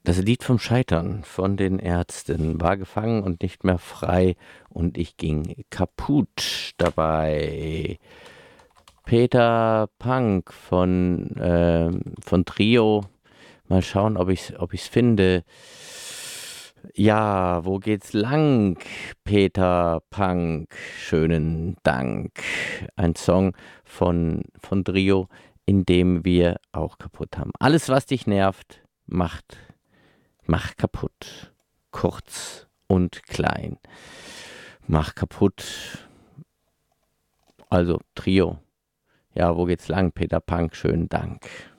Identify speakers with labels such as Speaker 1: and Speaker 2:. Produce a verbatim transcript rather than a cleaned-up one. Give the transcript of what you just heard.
Speaker 1: Das Lied vom Scheitern von den Ärzten war gefangen und nicht mehr frei und ich ging kaputt dabei. Peter Punk von, äh, von Trio. Mal schauen, ob ich's, ob ich's finde. Ja, wo geht's lang? Peter Punk, schönen Dank. Ein Song von, von Trio, in dem wir auch kaputt haben. Alles, was dich nervt, macht Mach kaputt. Kurz und klein. Mach kaputt. Also Trio. Ja, wo geht's lang? Peter Punk, schönen Dank.